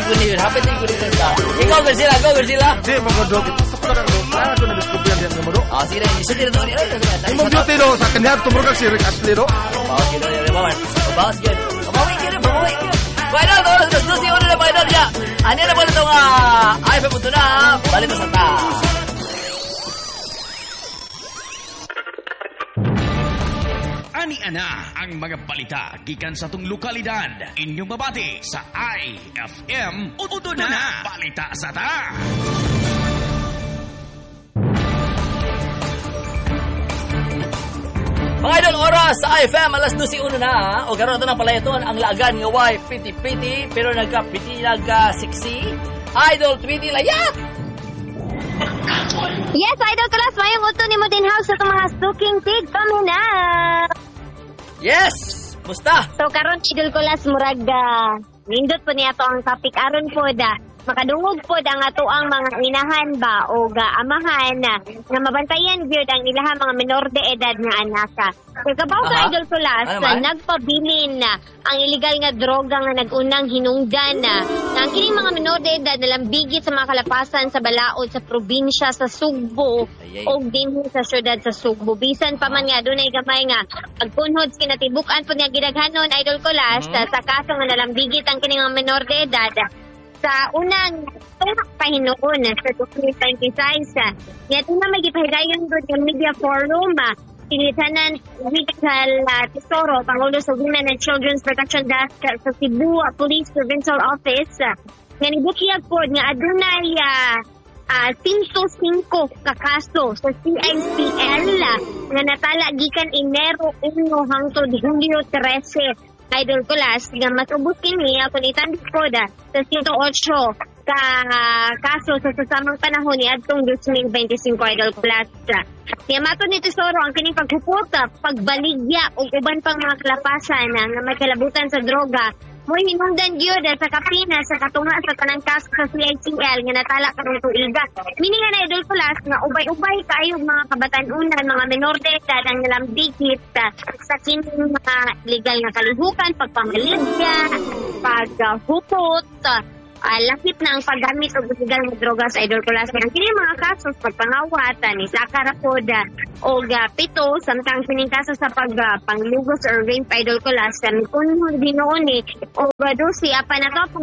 ko niyo. Hapit ko dito sa. Ikaw Godzilla. Di mga dog. Gusto ko lang dog. Kaya ko na-discover yan mo do. Ah, sige, sige dito. Imong beauty do sa kaniyang tumurog si Rick Astley do. Bawas yun. Bawas yun. Bawas yun. Bueno, todos los hijos de la Paidol ya. Ano na po itong iPhone punto na. Balik na sa ta. Ani-ana ang mga balita gikan sa tung lokalidad. Inyong mabati sa IFM. Uto na balita sa ta. Mga idol, oras sa IFM, alas 12:01 na. O karoon ito ng palayaton ang laagan nga way piti-piti, pero nagka-piti nagka-siksi. Idol, piti layat! Yes, Idol Kulas, mayong uto ni mo din house sa itong mga stuking tig pamina. Yes! Musta? So, karon Idol Kulas, murag nindot po niya to ang topic aron po makadungog po ang ato ang mga inahan ba o amahan na mabantayan gyud ang ilahang mga menor de edad nga anaka. Kay kabaw sa Idol Kulas, nagpabilin na ang illegal nga droga nga nagunang hinungdan na ang kining mga menor de edad nalambigit sa mga kalapasan sa balaod sa probinsya sa Sugbo o dinhi sa syudad sa Sugbo. Bisan pa man nga dunay gamay nga pagpunhod kinatibukan po nga gidaghanon Idol Kulas sa kaso nga nalambigit ang kining mga menor de edad sa unang pahinuon sa 2026. Nga ito na may gipahigayon doon yung media forum, Lieutenant Michael Tesoro, Pangulo sa Women and Children's Protection Desk sa Cebu Police Provincial Office. Nga nibukiyag po nga adunay 105 ka kaso sa CICL nga natala gikan Enero 1 hangtod Hulyo 13. Idol Kulas, nga matubos kini ako ni Tandis Koda sa 108 ka kaso sa sasamang panahon ni adtong 2025 Idol Kulas. Kaya matod ni Tesoro ang kining paghuputa, pagbaligya o uban pang mga kalapasan nga may kalabutan sa droga. Mo'y hinungdan gyud sa kapina sa katunga sa tanang kaso sa CICL nga natala karong tuiga. Meaning nga na Idol Kulas nga ubay-ubay kayo mga kabatan-unan, mga menor de edad ang nalambigit sa kining mga legal nga kalihukan, pagpamaligya, paghupot, lakip na ang paggamit o illegal nga droga sa Idol Kulas. Ang kini mga kaso pagpangawat ni Sakarapod o pito samtang kining kaso sa panglugos or rape Idol Kulas kan kun dinoon o dosi apa na to kung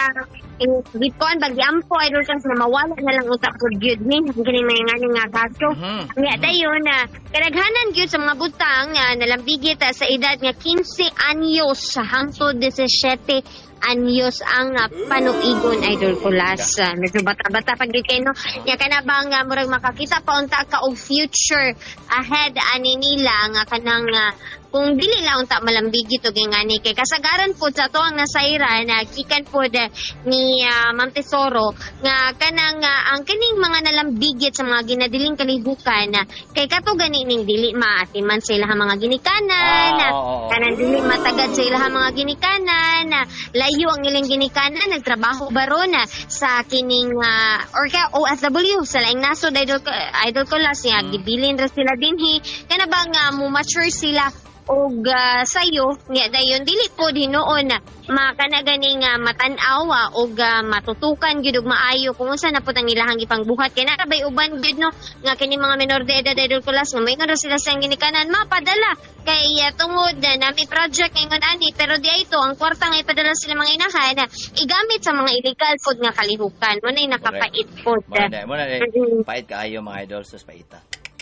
gipon bagyampo Idol Kulas na mawala na lang utak pud gyud ni kini may nga kaso. Nya dayon kadaghanan gyud sa mga butang nalambigit sa edad nga 15 anyos hangtod 17 anyos ang panuigon Idol Kulas. Medyo bata-bata pag no. Nya kana bang murag makakita pa unta ka og future ahead ani nila nga kanang kung dili lang unta malambigit og ngani kay kasagaran pud sa to ang nasayra na gikan pud ni Ma'am Tesoro nga kanang ang kining mga nalambigit sa mga ginadiling kalibukan kay kato gani ning dili maatiman sa ilahang mga ginikanan kanang dili matagad sa ilahang mga ginikanan layo ang ilang ginikanan nagtrabaho baron sa kining or OFW sa laing nasod Idol Kulas nga gibilin ra sila dinhi kana bang mo mature sila og sayo nga dayon dili po hinoon makana ganing matanaw og matutukan gyud og maayo kung unsa na pud ang ilahang ipangbuhat kay narabay uban gyud no nga kini mga menor de edad Idol Kulas nga may nga sila sa ginikanan mapadala kay tungod na may project ngayon ani pero di ito ang kwarta nga ipadala sila mga inahan igamit sa mga illegal food nga kalihukan mo na nakapait pod mo na pait kaayo mga idol sus paita.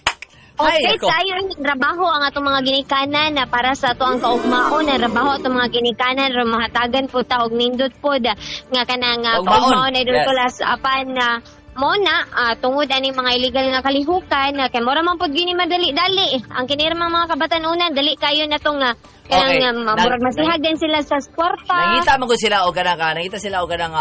Okay, sayo yung trabaho ang atong mga ginikanan na para sa ato ang kaugmaon na trabaho atong mga ginikanan ro mahatagan po ta og nindot pod nga kanang kaugmaon Idol Kulas apan mo na tungod ani mga illegal nga kalihukan kay mura man pod gini madali-dali ang kinira mga kabatan-unan dali kayo na tong kanang murag masihag din sila sa kwarta. Nangita man ko sila og nangita sila og kanang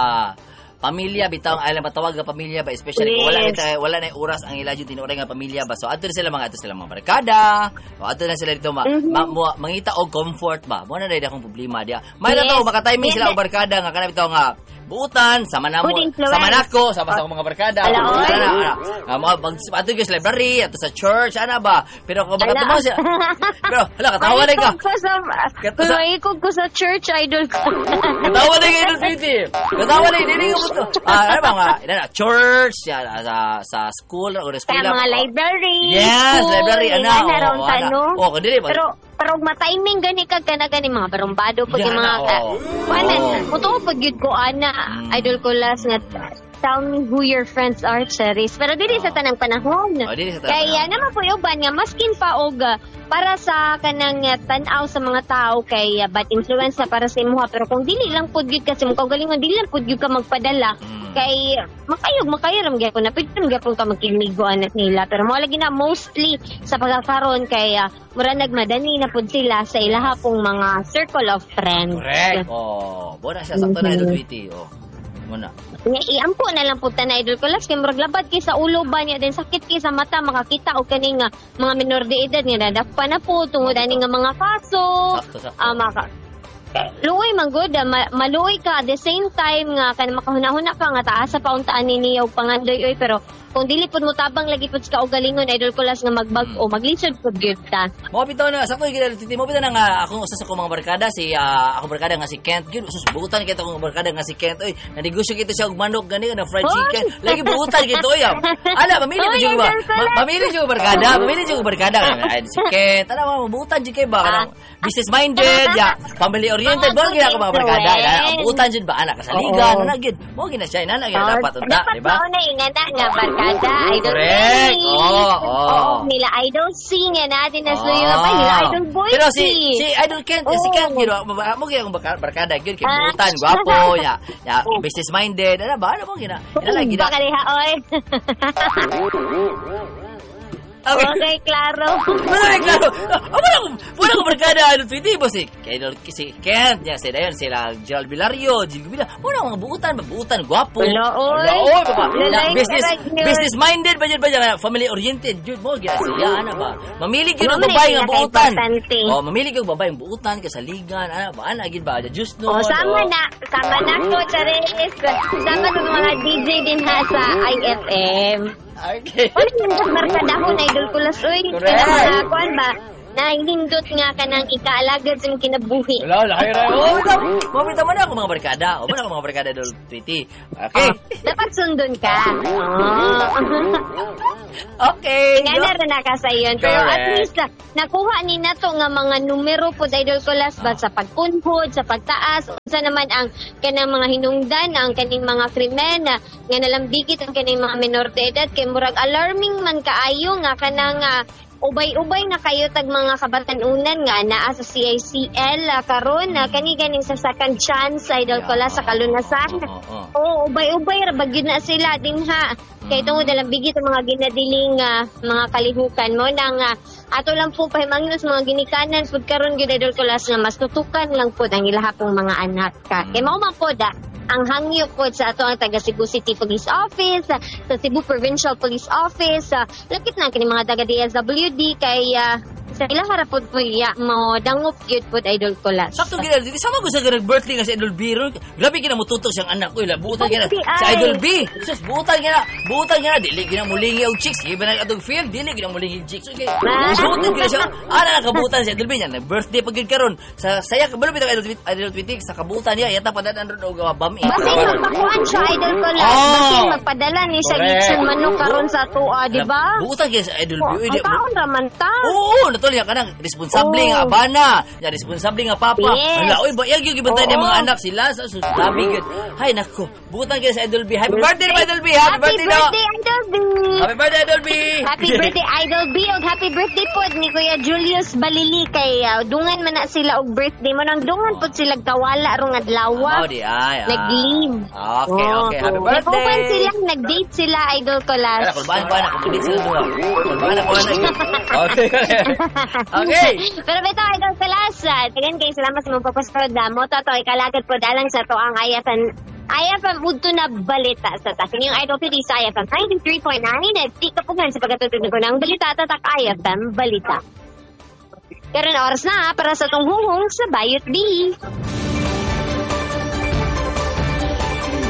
pamilya bitaw ang alam matawag nga pamilya ba especially kung wala na oras ang ila jud tinuray nga pamilya ba so adto sila mga barkada o adto na sila dito mangita og comfort ba mo na dai akong problema dia may na to maka timing sila og barkada nga kana bitaw nga buutan, sama na mo, Good influence. sama nako, sama sa mga barkada. Ala, oy. Ato yung sa library, ato sa church, ano ba? Pero kung baka Ala. tumaw siya, pero, hala, katawa na ka. Kumaikog ko sa church, idol ko. Katawa na kayo ng Titi. Katawa na, hindi ko mo. Ano ba nga, church, sa school, o na Kaya eskwela. mga library, Yes, school, library, nga ana. naroon Oo, ka, ana. no? Oo, kundi ba? Pero matiming gani ka gani mga barumbado pag Yan yung mga na, ka. oo. Kuanan, Oo. muto ko pag yun ko ana, idol ko last nga, tell me who your friends are, Cheris. Pero dili sa tanang panahon. Oh, dili sa tanang Kaya panahon. naman po yung uban nga, maskin pa og para sa kanang tanaw sa mga tao kay bad influence na para sa imuha. Pero kung dili lang pud gyud kasi mo kaugalingon, dili lang pud gyud ka magpadala. Kay makayog gyapon na pwede gyapon ka magkinigo anak nila. Pero mo lagi na mostly sa pagkakaroon kay mura nagmadani na pud sila sa ilaha pong mga circle of friends. Correct. Oh, bona siya sakto na ito Tweety. Oh. Muna. Nga iampo na lang punta na idol ko last kay murag labad kay sa ulo ba niya din sakit kay sa mata makakita og kani nga mga minor de edad nga nadakpa na po tungod ani nga mga kaso. Sakto. Luoy man good, maluoy ka at the same time nga kan makahuna-huna ka nga taas sa pauntaan ni niya og pangandoy oy pero kung dili pud mo tabang lagi pud ka og galingon idol ko las nga magbag-o maglisod pud gyud ta. Mo bitaw na sakto gyud Titi mo bitaw na nga akong usa sa akong mga barkada si akong barkada nga si Kent gyud sus buutan kita akong barkada nga si Kent oy nanegosyo kita siya og manok gani na fried chicken lagi buutan gito oy ala mamili mo jud ba mamili jud barkada ay si Kent ala mo buutan jud kay ba kanang business minded ya family oriented ba gyud ako mga barkada buutan jud ba anak kasaligan ana gyud mo gina siya inana gyud dapat unta di ba dapat ingana nga barkada idol correct nila idol sing nga natin na suyo pa nila idol boy pero si idol Kent si Kent gyud mo gyud ang barkada gyud kay buutan gwapo ya business minded ano ba ano mo gina inala gyud baka diha oy okay, klaro. Klaro. Wala ko barkada ano Tweety bo si Kent, ya sila yon sila Gerald Vilario, Jill Gubila. Wala mga buutan gwapo. Oy, papa. Business minded ba yan family oriented jud mo gyud siya ana ba. Mamili gyud og babae nga buutan. Oh, mamili gyud babae nga buutan kasaligan ana ba ana gyud ba just no. Sama na ko Charis. Sama ng mga DJ din ha sa IFM. Okay. Ano yung barkadahon na idol ko las oy? Correct. Kuan ba? Nahindot nga ka ng ikaalagad sa kinabuhi. Wala, lahi rin. Mabita mo na ako mga barkada. O mo na ako mga barkada doon, Tweety. Okay. Dapat sundon ka. Okay. Nga na rin ka sa iyon. Pero at least, nakuha ni na to nga mga numero po idol ko last ba sa pagpunhod, sa pagtaas, unsa naman ang kanang mga hinungdan, ang kaning mga krimen, nga nalambigit ang kaning mga minor de edad, kay murag alarming man kaayo nga kanang ubay-ubay na kayo tag mga kabatanunan nga naa sa CICL karon kani ganing sa second chance idol ko la sa kalunasan. Oo, ubay-ubay ra bagyod na sila din ha. Kay tungod dalang bigit ang mga ginadiling mga kalihukan mo nang ato lang po pahimangnos mga ginikanan pud karon gyud idol ko las nga mas tutukan lang pud ang ilahapong mga anak ka. Kay mao man pod ang hangyo po sa ato ang taga Cebu City Police Office, sa Cebu Provincial Police Office, lakit na kini mga taga DSWD kay sa ilang harapod po mo dangop gyud pod idol ko las. Sakto gina, di sama ko sa birthday nga si Idol B. Grabe gina mututok siyang anak ko ila buutan gina sa Idol B. Sus buutan gina dili gina mulingi og chicks, iba na atong field dili gina mulingi chicks. Okay. Buutan gina siya. Ana nakabutan si Idol B niya, birthday pag gyud karon. Sa saya kabalo bitaw Idol Tweety sa kabutan niya yata padanan ro og bami. Basin magpakuan siya idol ko las. Basin magpadala ni siya gitsin manok karon sa tuwa, di ba? Buutan gina sa Idol B. Ang taon raman ta. Oo, natuloy ka nang responsable nga abana, ya responsable nga papa. Yes. Hala, oy, bayag yung gibantay ng mga anak sila sa susabi gyud. Hay nako, butan gyud sa Idol B. Happy birthday Idol B. Happy birthday Idol B. Happy birthday Idol B. Happy birthday Idol B og happy birthday pod ni Kuya Julius Balili kay dungan man na sila og birthday mo nang dungan pod sila kawala rong adlaw. Oh, di ay. Nag-leave. Okay. Happy birthday. Nag-open sila, nag-date sila idol ko Kala last. kulbaan ko anak, kumudit sila duha. Kulbaan ko anak. Okay. Okay. Pero beto idol ko last. Tagan kay salamat sa mga pagpasod mo to ikalagad po dalang sa to ang IFM udto na balita sa ta. Kini yung idol pili sa IFM 93.9 at di kapugan sa pagkatutugtog ko ng balita tatak IFM balita. Karon oras na para sa tong hungong sa Bayot B.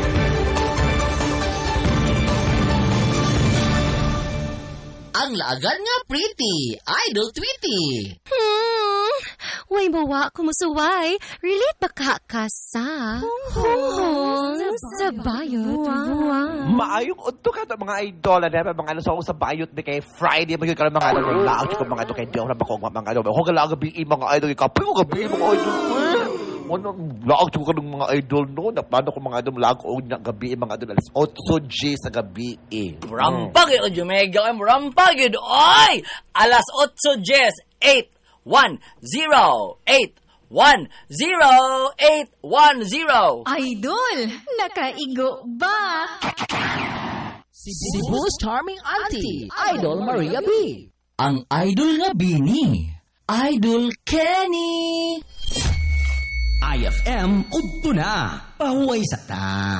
laagan nga pretty, Idol Tweety. Way mawa kumusuway. Relate ba ka sa sa bayot? Maayong unto ka ito mga idol. Mga ano sa bayot ni kay Friday. Magiging ka mga ano. Laag ko mga ito kay Diyo. Mga ano. Huwag lang gabi mga idol. Ikaw gabi mga idol. Laag ko ng mga idol no. Paano ko mga idol. Laag ko ng gabi mga idol. Alas 8 G sa gabi Murampag yun, Jumega. Murampag yun. Oy! Alas 8 Gs, 810-810-810. Idol, nakaigo ba? Cebu's charming auntie, Idol Maria B. Ang idol nga bini, Idol Kenny. IFM udto na, pahuway sa ta.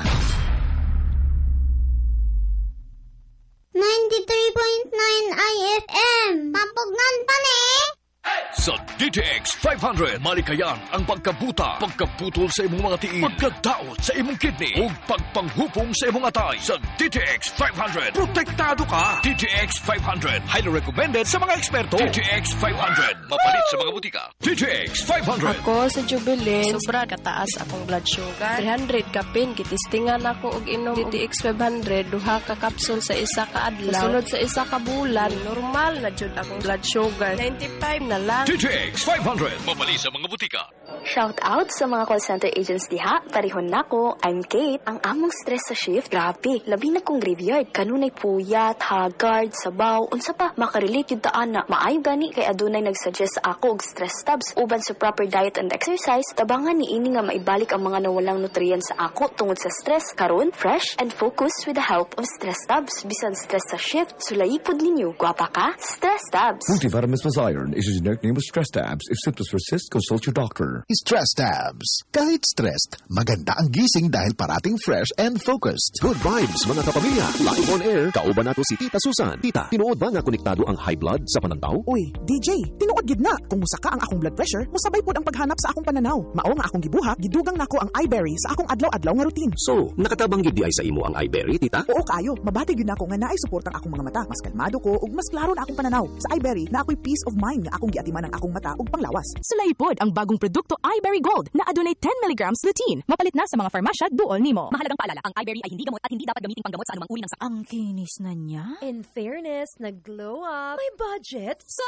93.9 IFM. Pampugnan pa ni. Sa DTX 500, malikayan ang pagkabuta, pagkaputol sa imong mga tiil, pagkadaot sa imong kidney, ug pagpanghupong sa imong atay. Sa DTX 500, protektado ka. DTX 500, highly recommended sa mga eksperto. DTX 500, mapalit sa mga butika. DTX 500. Ako sa Jubilee, sobra kataas akong blood sugar. 300 kapin, kitistingan ako og inom DTX 500, duha ka kapsul sa isa ka adlaw. Sunod sa isa ka bulan, normal na jud akong blood sugar. 95 na lang. DTX 500, mapalit sa mga butika. Shout out sa mga call center agents diha. Parihon nako. I'm Kate. Ang among stress sa shift, grabe. Labi na kong graveyard. Kanunay puyat, haggard, sabaw. Unsa pa, makarelate yun taan na. Maayo gani kay adunay nagsuggest sa ako og stress tabs. Uban sa proper diet and exercise, tabangan ni ini nga maibalik ang mga nawalang nutrients sa ako tungod sa stress. Karon, fresh and focused with the help of stress tabs. Bisan stress sa shift, sulayipod ninyo. Gwapa ka? Stress tabs. Multivitamins plus iron is a generic name of stress tabs. If symptoms persist, consult your doctor. Stress tabs. Kahit stressed, maganda ang gising dahil parating fresh and focused. Good vibes mga kapamilya. Live on air. Kauban nato si Tita Susan. Tita, tinuod ba nga konektado ang high blood sa panantaw? Uy, DJ, tinuod gid na. Kung musaka ang akong blood pressure, musabay pod ang paghanap sa akong pananaw. Mao nga akong gibuhat, gidugang nako ang iBerry sa akong adlaw-adlaw nga routine. So, nakatabang gid di ay sa imo ang iBerry, Tita? Oo kayo, mabati gyud nako nga naay suporta ang akong mga mata. Mas kalmado ko ug mas klaro na akong pananaw. Sa iBerry na ako'y peace of mind nga akong giatiman ang akong mata ug panglawas. Sulaypod ang bagong produkto iBerry Gold na adunay 10 mg lutein. Mapalit na sa mga farmasya duol nimo. Mahalagang paalala, ang iBerry ay hindi gamot at hindi dapat gamiting panggamot sa anumang uri ng sakit. Ang kinis na niya. In fairness, nag-glow up. May budget.